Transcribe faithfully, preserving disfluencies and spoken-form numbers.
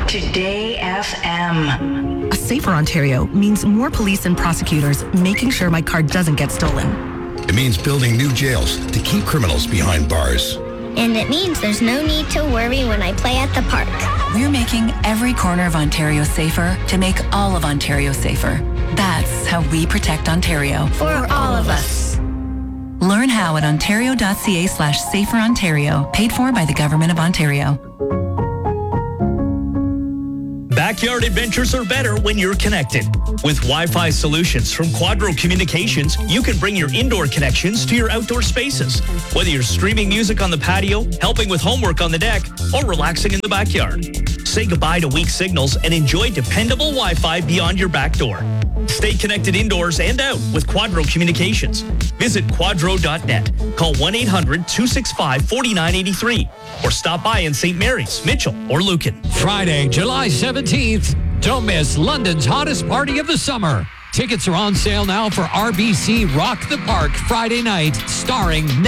Today F M. A safer Ontario means more police and prosecutors making sure my car doesn't get stolen. It means building new jails to keep criminals behind bars. And it means there's no need to worry when I play at the park. We're making every corner of Ontario safer to make all of Ontario safer. That's how we protect Ontario. For all of us. Learn how at ontario.ca slash safer Ontario. Paid for by the Government of Ontario. Backyard adventures are better when you're connected. With Wi-Fi solutions from Quadro Communications, you can bring your indoor connections to your outdoor spaces. Whether you're streaming music on the patio, helping with homework on the deck, or relaxing in the backyard. Say goodbye to weak signals and enjoy dependable Wi-Fi beyond your back door. Stay connected indoors and out with Quadro Communications. Visit quadro dot net. Call one eight hundred two six five four nine eight three or stop by in Saint Mary's, Mitchell, or Lucan. Friday, July seventeenth. Don't miss London's hottest party of the summer. Tickets are on sale now for R B C Rock the Park Friday night, starring